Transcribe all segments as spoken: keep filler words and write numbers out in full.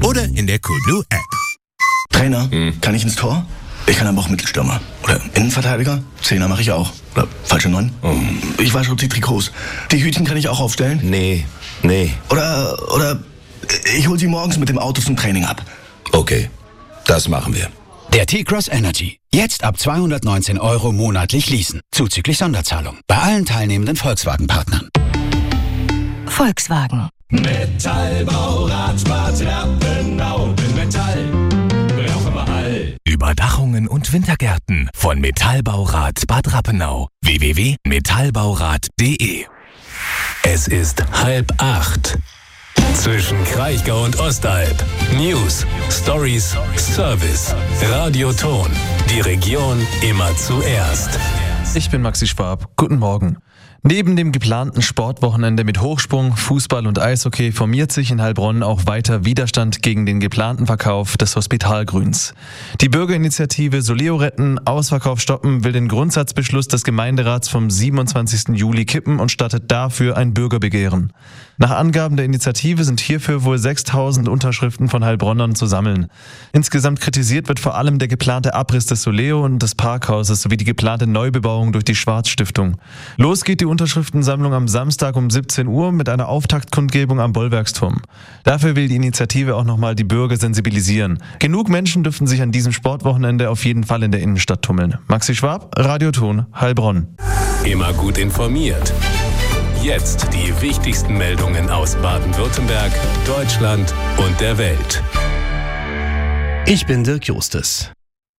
oder in der Coolblue App. Trainer, hm. kann ich ins Tor? Ich kann aber auch Mittelstürmer. Oder Innenverteidiger? Zehner mache ich auch. Oder falsche Neun? Oh. Ich wasche die Trikots. Die Hütchen kann ich auch aufstellen? Nee, nee. Oder, oder ich hole sie morgens mit dem Auto zum Training ab. Okay, das machen wir. Der T-Cross Energy. Jetzt ab zweihundertneunzehn Euro monatlich leasen. Zuzüglich Sonderzahlung. Bei allen teilnehmenden Volkswagen-Partnern. Volkswagen. Metallbau, Radspart, Rappenau, Metall. Brauchen wir all. Überdachungen und Wintergärten von Metallbaurat Bad Rappenau. w w w punkt metallbaurat punkt de. Es ist halb acht. Zwischen Kraichgau und Ostalb. News, Stories, Service. Radioton. Die Region immer zuerst. Ich bin Maxi Schwab. Guten Morgen. Neben dem geplanten Sportwochenende mit Hochsprung, Fußball und Eishockey formiert sich in Heilbronn auch weiter Widerstand gegen den geplanten Verkauf des Hospitalgrüns. Die Bürgerinitiative Soleo retten, Ausverkauf stoppen will den Grundsatzbeschluss des Gemeinderats vom siebenundzwanzigsten Juli kippen und startet dafür ein Bürgerbegehren. Nach Angaben der Initiative sind hierfür wohl sechstausend Unterschriften von Heilbronnern zu sammeln. Insgesamt kritisiert wird vor allem der geplante Abriss des Soleo und des Parkhauses sowie die geplante Neubebauung durch die Schwarz-Stiftung. Los geht die Unterschriftensammlung am Samstag um siebzehn Uhr mit einer Auftaktkundgebung am Bollwerksturm. Dafür will die Initiative auch nochmal die Bürger sensibilisieren. Genug Menschen dürften sich an diesem Sportwochenende auf jeden Fall in der Innenstadt tummeln. Maxi Schwab, Radioton, Heilbronn. Immer gut informiert. Jetzt die wichtigsten Meldungen aus Baden-Württemberg, Deutschland und der Welt. Ich bin Dirk Justus.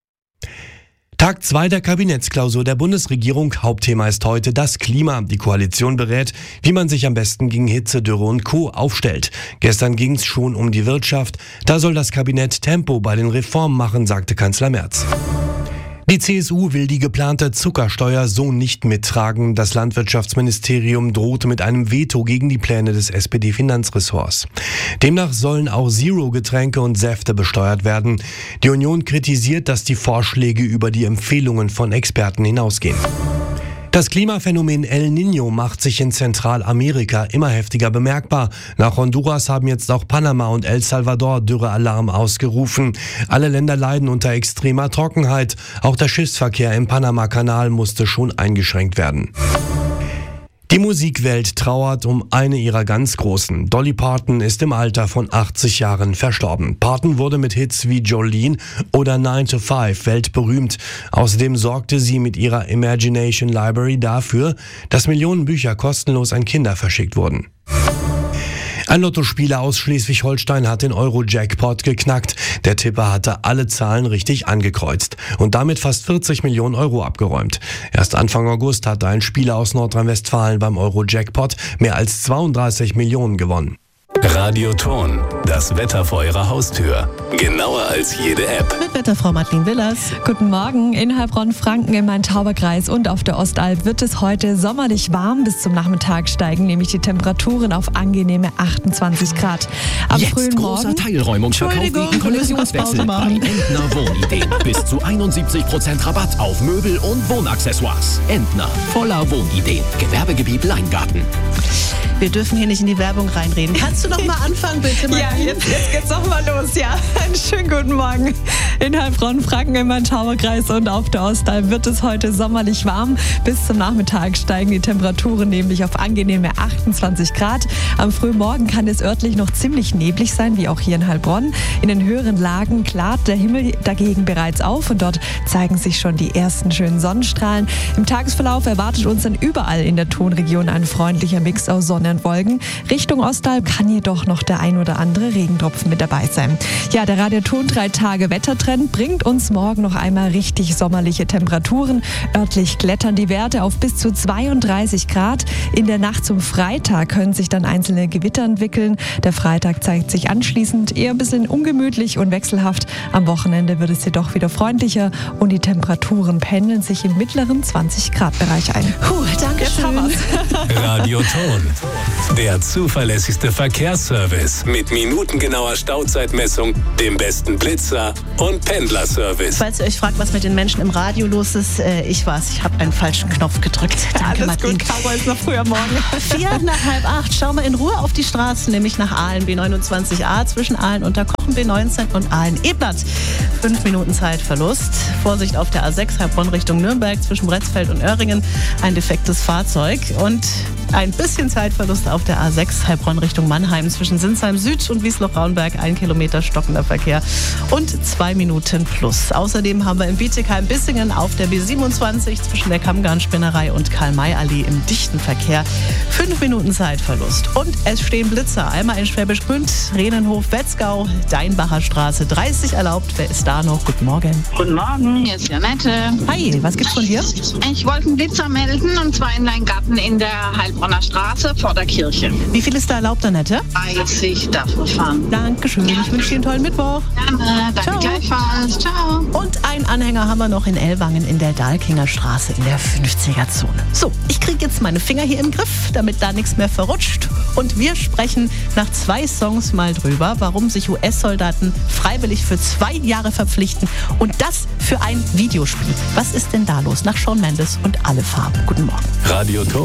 Tag zwei der Kabinettsklausur der Bundesregierung. Hauptthema ist heute das Klima. Die Koalition berät, wie man sich am besten gegen Hitze, Dürre und Co. aufstellt. Gestern ging es schon um die Wirtschaft. Da soll das Kabinett Tempo bei den Reformen machen, sagte Kanzler Merz. Die C S U will die geplante Zuckersteuer so nicht mittragen. Das Landwirtschaftsministerium drohte mit einem Veto gegen die Pläne des S P D-Finanzressorts. Demnach sollen auch Zero-Getränke und Säfte besteuert werden. Die Union kritisiert, dass die Vorschläge über die Empfehlungen von Experten hinausgehen. Das Klimaphänomen El Niño macht sich in Zentralamerika immer heftiger bemerkbar. Nach Honduras haben jetzt auch Panama und El Salvador Dürrealarm ausgerufen. Alle Länder leiden unter extremer Trockenheit. Auch der Schiffsverkehr im Panama-Kanal musste schon eingeschränkt werden. Die Musikwelt trauert um eine ihrer ganz Großen. Dolly Parton ist im Alter von achtzig Jahren verstorben. Parton wurde mit Hits wie Jolene oder nine to five weltberühmt. Außerdem sorgte sie mit ihrer Imagination Library dafür, dass Millionen Bücher kostenlos an Kinder verschickt wurden. Ein Lottospieler aus Schleswig-Holstein hat den Euro-Jackpot geknackt. Der Tipper hatte alle Zahlen richtig angekreuzt und damit fast vierzig Millionen Euro abgeräumt. Erst Anfang August hatte ein Spieler aus Nordrhein-Westfalen beim Euro-Jackpot mehr als zweiunddreißig Millionen gewonnen. Radioton, das Wetter vor Ihrer Haustür. Genauer als jede App. Mit Wetterfrau Madeleine Willers. Guten Morgen. In Heilbronn-Franken im Main-Tauber-Kreis und auf der Ostalb wird es heute sommerlich warm. Bis zum Nachmittag steigen nämlich die Temperaturen auf angenehme achtundzwanzig Grad. Am Jetzt frühen großer Morgen... Teilräumungsverkauf gegen Kollektionswechsel bei Entner Wohnideen. Bis zu einundsiebzig Prozent Rabatt auf Möbel und Wohnaccessoires. Entner, voller Wohnideen. Gewerbegebiet Leingarten. Wir dürfen hier nicht in die Werbung reinreden. Kannst du noch mal anfangen, bitte? Ja, jetzt, jetzt geht's noch mal los. Ja, einen schönen guten Morgen. In Heilbronn-Franken im Main-Tauber-Kreis und auf der Ostalb wird es heute sommerlich warm. Bis zum Nachmittag steigen die Temperaturen nämlich auf angenehme achtundzwanzig Grad. Am frühen Morgen kann es örtlich noch ziemlich neblig sein, wie auch hier in Heilbronn. In den höheren Lagen klart der Himmel dagegen bereits auf und dort zeigen sich schon die ersten schönen Sonnenstrahlen. Im Tagesverlauf erwartet uns dann überall in der Tonregion ein freundlicher Mix aus Sonne und Wolken. Richtung Ostalb kann jedoch noch der ein oder andere Regentropfen mit dabei sein. Ja, der Radioton drei Tage Wettertrend bringt uns morgen noch einmal richtig sommerliche Temperaturen. Örtlich klettern die Werte auf bis zu zweiunddreißig Grad. In der Nacht zum Freitag können sich dann einzelne Gewitter entwickeln. Der Freitag zeigt sich anschließend eher ein bisschen ungemütlich und wechselhaft. Am Wochenende wird es jedoch wieder freundlicher und die Temperaturen pendeln sich im mittleren zwanzig Grad Bereich ein. Puh, danke schön. Radioton, der zuverlässigste Verkehrsservice mit minutengenauer Stauzeit. Echtzeitmessung, dem besten Blitzer und Pendlerservice. Falls ihr euch fragt, was mit den Menschen im Radio los ist, äh, ich war's. Ich habe einen falschen Knopf gedrückt. Danke, Alles Martin. gut, Caro ist noch früh am Morgen. Vier nach halb acht. Schauen wir in Ruhe auf die Straßen, nämlich nach Aalen B neunundzwanzig a zwischen Aalen Unterkochen B neunzehn und Aalen-Ebnat. Fünf Minuten Zeitverlust. Vorsicht auf der A sechs Heilbronn Richtung Nürnberg zwischen Bretzfeld und Öhringen. Ein defektes Fahrzeug und ein bisschen Zeitverlust auf der A sechs Heilbronn Richtung Mannheim zwischen Sinsheim Süd und Wiesloch-Raunberg. Ein Kilometer stockender Verkehr und zwei Minuten plus. Außerdem haben wir in Bietigheim-Bissingen auf der B siebenundzwanzig zwischen der Kammgarn-Spinnerei und Karl-May-Allee im dichten Verkehr. Fünf Minuten Zeitverlust. Und es stehen Blitzer. Einmal in Schwäbisch Gmünd, Rehnenhof, Wetzgau, Deinbacher Straße. dreißig erlaubt. Wer ist da noch? Guten Morgen. Guten Morgen, hier ist Janette. Hi, was gibt's von dir? Ich wollte einen Blitzer melden und zwar in Leingarten in der Heilbronner Straße vor der Kirche. Wie viel ist da erlaubt, Annette? dreißig darf man fahren. Dankeschön. Ich wünsche dir einen tollen Mittwoch. Gerne, danke Ciao. gleichfalls. Ciao. Und einen Anhänger haben wir noch in Ellwangen in der Dahlkinger Straße in der fünfziger-Zone. So, ich kriege jetzt meine Finger hier im Griff, damit da nichts mehr verrutscht. Und wir sprechen nach zwei Songs mal drüber, warum sich U S-Soldaten freiwillig für zwei Jahre verpflichten. Und das für ein Videospiel. Was ist denn da los? Nach Shawn Mendes und Alle Farben. Guten Morgen. Radio Ton.